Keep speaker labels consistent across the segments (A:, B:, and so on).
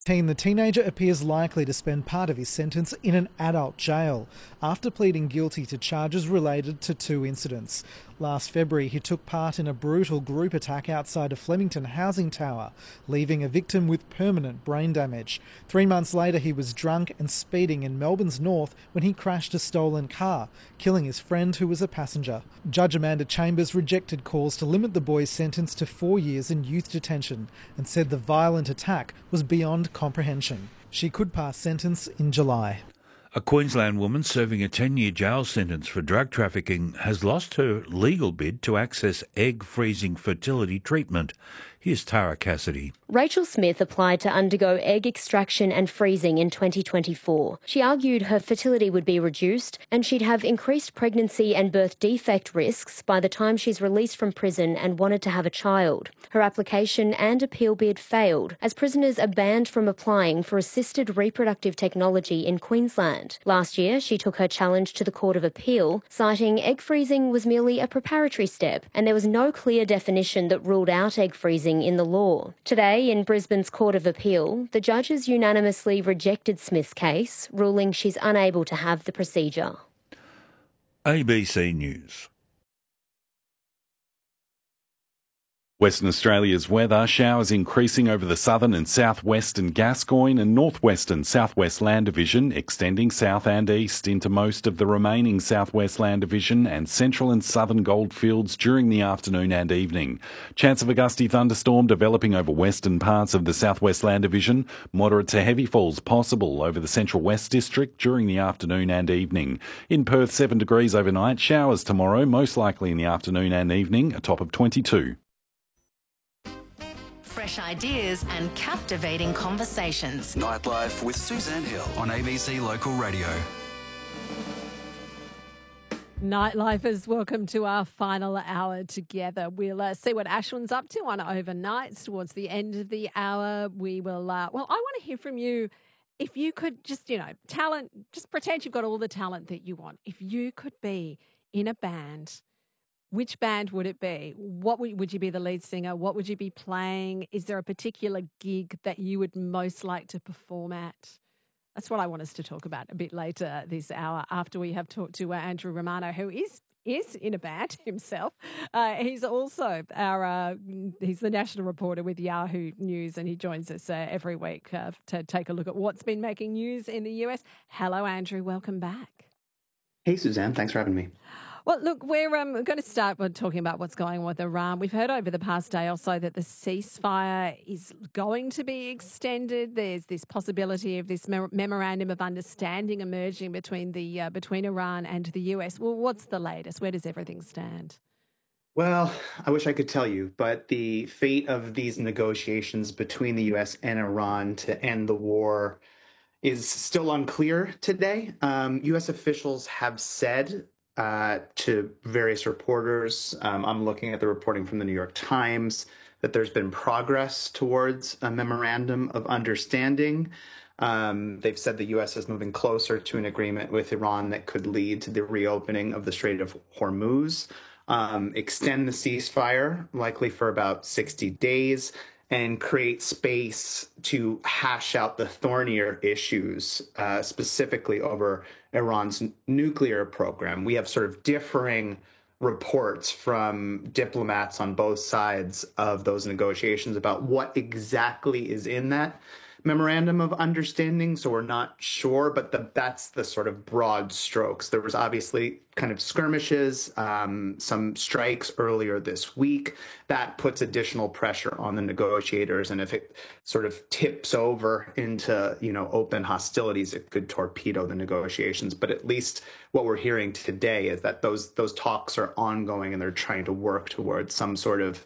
A: The teenager appears likely to spend part of his sentence in an adult jail after pleading guilty to charges related to two incidents. Last February, he took part in a brutal group attack outside a Flemington housing tower, leaving a victim with permanent brain damage. 3 months later, he was drunk and speeding in Melbourne's north when he crashed a stolen car, killing his friend who was a passenger. Judge Amanda Chambers rejected calls to limit the boy's sentence to 4 years in youth detention and said the violent attack was beyond comprehension. She could pass sentence in July.
B: A Queensland woman serving a 10-year jail sentence for drug trafficking has lost her legal bid to access egg freezing fertility treatment. Here's Tara Cassidy.
C: Rachel Smith applied to undergo egg extraction and freezing in 2024. She argued her fertility would be reduced and she'd have increased pregnancy and birth defect risks by the time she's released from prison and wanted to have a child. Her application and appeal bid failed as prisoners are banned from applying for assisted reproductive technology in Queensland. Last year, she took her challenge to the Court of Appeal, citing egg freezing was merely a preparatory step and there was no clear definition that ruled out egg freezing in the law. Today, in Brisbane's Court of Appeal, the judges unanimously rejected Smith's case, ruling she's unable to have the procedure.
B: ABC News.
D: Western Australia's weather, showers increasing over the southern and southwestern Gascoyne and northwestern southwest land division, extending south and east into most of the remaining southwest land division and central and southern goldfields during the afternoon and evening. Chance of a gusty thunderstorm developing over western parts of the southwest land division. Moderate to heavy falls possible over the central west district during the afternoon and evening. In Perth, 7 degrees overnight. Showers tomorrow, most likely in the afternoon and evening, a top of 22.
E: Fresh ideas and captivating conversations.
F: Nightlife with Suzanne Hill on ABC Local Radio.
G: Nightlighters, welcome to our final hour together. We'll see what Ashwin's up to on overnights towards the end of the hour. We will, I want to hear from you. If you could just, talent, just pretend you've got all the talent that you want. If you could be in a band, which band would it be? What would you be the lead singer? What would you be playing? Is there a particular gig that you would most like to perform at? That's what I want us to talk about a bit later this hour after we have talked to Andrew Romano, who is in a band himself. He's also he's the national reporter with Yahoo News, and he joins us every week to take a look at what's been making news in the US. Hello, Andrew. Welcome back.
H: Hey, Suzanne. Thanks for having me.
G: Well, look, we're going to start by talking about what's going on with Iran. We've heard over the past day or so that the ceasefire is going to be extended. There's this possibility of this memorandum of understanding emerging between Iran and the US. Well, what's the latest? Where does everything stand?
H: Well, I wish I could tell you, but the fate of these negotiations between the US and Iran to end the war is still unclear today. US officials have said to various reporters, I'm looking at the reporting from the New York Times, that there's been progress towards a memorandum of understanding. They've said the U.S. is moving closer to an agreement with Iran that could lead to the reopening of the Strait of Hormuz, extend the ceasefire, likely for about 60 days, and create space to hash out the thornier issues, specifically over Iran's nuclear program. We have sort of differing reports from diplomats on both sides of those negotiations about what exactly is in that memorandum of understanding. So we're not sure, but that's the sort of broad strokes. There was obviously kind of skirmishes, some strikes earlier this week. That puts additional pressure on the negotiators. And if it sort of tips over into, open hostilities, it could torpedo the negotiations. But at least what we're hearing today is that those talks are ongoing and they're trying to work towards some sort of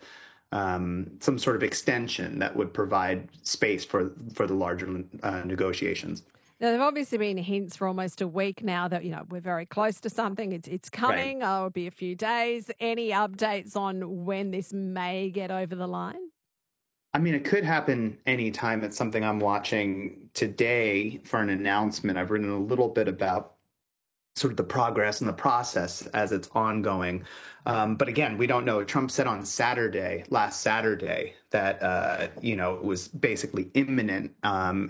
H: extension that would provide space for the larger negotiations.
G: Now, there have obviously been hints for almost a week now that, we're very close to something. It's coming. Right. It'll be a few days. Any updates on when this may get over the line?
H: I mean, it could happen anytime. It's something I'm watching today for an announcement. I've written a little bit about sort of the progress and the process as it's ongoing. But again, we don't know. Trump said on last Saturday, that, it was basically imminent. And